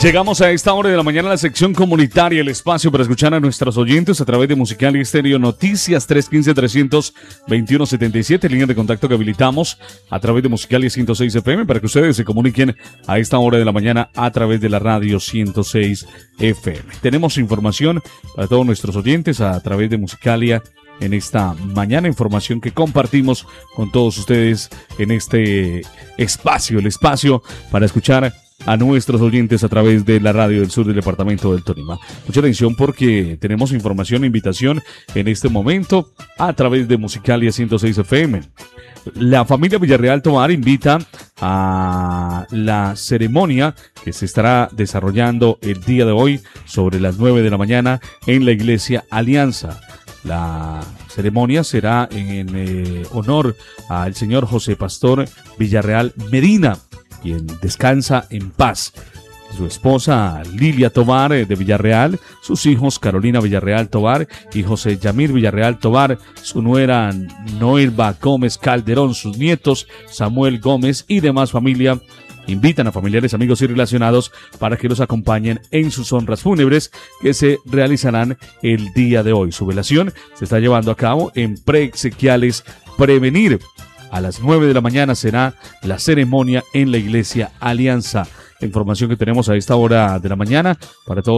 Llegamos a esta hora de la mañana a la sección comunitaria, el espacio para escuchar a nuestros oyentes a través de Musical y Estéreo Noticias 315-321-77, línea de contacto que habilitamos a través de Musical y 106 FM para que ustedes se comuniquen a esta hora de la mañana a través de la radio 106 FM. Tenemos información para todos nuestros oyentes a través de Musicalia en esta mañana, información que compartimos con todos ustedes en este espacio, el espacio para escuchar a nuestros oyentes a través de la radio del sur del departamento del Tolima. Mucha atención porque tenemos información e invitación en este momento a través de Musicalia 106 FM. La familia Villarreal Tovar invita a la ceremonia que se estará desarrollando el día de hoy sobre las 9 de la mañana en la iglesia Alianza. La ceremonia será en honor al señor José Pastor Villarreal Medina, quien descansa en paz. Su esposa Lilia Tovar de Villarreal, sus hijos Carolina Villarreal Tovar y José Yamir Villarreal Tovar, su nuera Noelba Gómez Calderón, sus nietos Samuel Gómez y demás familia invitan a familiares, amigos y relacionados para que los acompañen en sus honras fúnebres que se realizarán el día de hoy. Su velación se está llevando a cabo en Preexequiales Prevenir. A las 9 de la mañana será la ceremonia en la iglesia Alianza. La información que tenemos a esta hora de la mañana para todos.